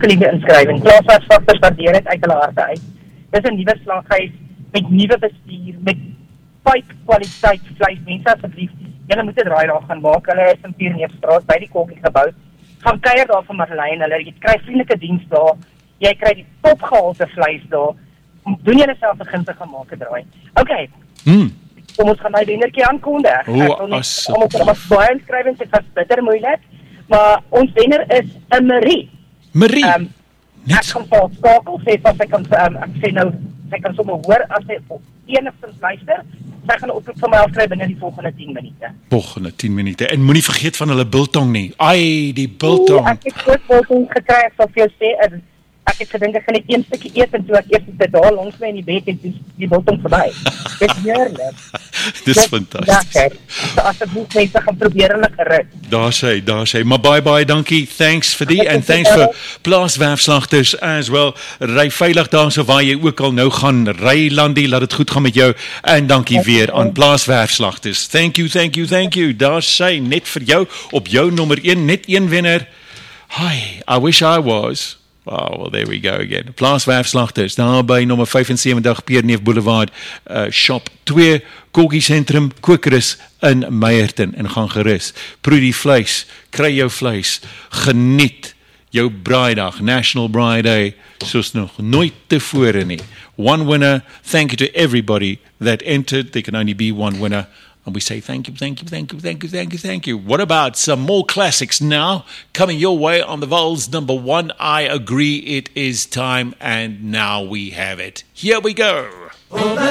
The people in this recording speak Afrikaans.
maak 'n nuwe inskrywing. Plaaswerkslagters waardeer dit uit hulle harte uit. Dis 'n nuwe slaghuis met nuwe bestuur, met kwaliteit vleis. Mense asseblief, julle moet 'n draai daar gaan maak. Hulle is in Pierneefstraat by die Kokkie gebou. Gaan kuier daar van Marlene, jy kry vriendelike diens daar. Jy kry die topgehalte vleis daar. Doen julle self 'n gunstige maak 'n draai. Okay. Kom ons gaan my wennertjie aankondig. Ons was baie inskrywings, dit was bitter moeilik, maar ons wenner is 'n Marie. Marie. Ek kan vir skakel sê as sy kan ek sê nou sy kan sommer hoor as sy enigstens luister. Sy gaan 'n oproep van my afkry binne die volgende 10 minute. Volgende 10 minute. En moenie vergeet van hulle biltong nie. Ai, die biltong. Ek het groot biltong gekry, ek sal vir jou sê, ek het gedink ek gaan net een stukkie eet en toe ek eers dit daar langs my in die bed en die biltong verby. Dit is heerlik. Dis fantasties. Asseblief mense gaan probeer hulle gerus. Daar sê. Maar baie dankie. Thanks vir die en thanks vir Plaaswerfslagters as well. Ry veilig daarso waar jy ook al nou gaan. Ry Landie, laat dit goed gaan met jou. En dankie weer aan Plaaswerfslagters. Thank you. Daar sê net vir jou op jou nommer 1 net een wenner. Hi, I wish I was. Oh, well, there we go again. Plaaswerfslagters, daar by nommer 75 Pierneef Boulevard, shop 2, Kokkie Sentrum, Kokerus in Meyerton. En gaan gerus, proe die vleis, kry jou vleis, geniet jou braaidag, National Braai Day, soos nog nooit tevore nie. One winner, thank you to everybody that entered. There can only be one winner. And we say thank you. What about some more classics now? Coming your way on the Vols number 1. I agree it is time, and now we have it. Here we go.